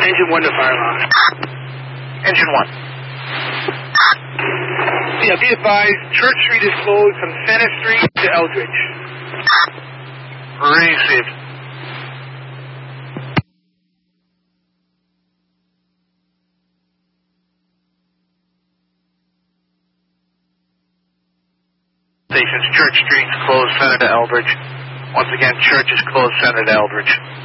Engine 1 to fire alarm. Engine 1. Yeah, be advised, Church Street is closed from Center Street to Eldridge. Received. Stations, Church Street's closed, Center to Eldridge. Once again, Church is closed, Center to Eldridge.